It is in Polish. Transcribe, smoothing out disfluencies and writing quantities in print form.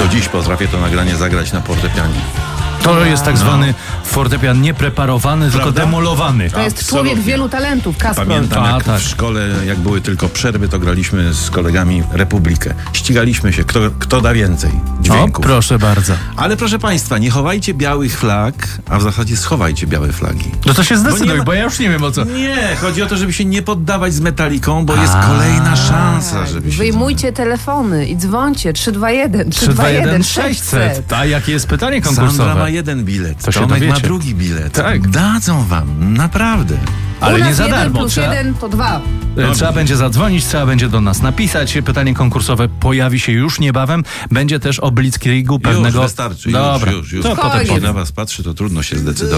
dziś potrafię to nagranie zagrać na fortepianie. To jest tak zwany fortepian nie preparowany, tylko demolowany. To jest człowiek wielu talentów, Kasprol. Pamiętam, jak w szkole, jak były tylko przerwy, to graliśmy z kolegami Republikę. Ścigaliśmy się, kto da więcej dźwięków. O, proszę bardzo. Ale proszę państwa, nie chowajcie białych flag, a w zasadzie schowajcie białe flagi. No to się zdecyduj, ma- bo ja już nie wiem o co. Nie, chodzi o to, żeby się nie poddawać z Metaliką, bo jest kolejna szansa, żeby się... Wyjmujcie telefony i dzwońcie 321 321 600. A jakie jest pytanie konkursowe? Sandra ma jeden bilet, To się Tomek ma dowiecie. drugi bilet. Tak. Dadzą wam, naprawdę. Ale U nie nas za 1 darmo. plus 1 to 2. Trzeba będzie zadzwonić, trzeba będzie do nas napisać. Pytanie konkursowe pojawi się już niebawem. Będzie też o Blitzkriegu pewnego... Już wystarczy, Dobra, już. to potem Spokojnie. powiem. Na was patrzy, to trudno się zdecydować.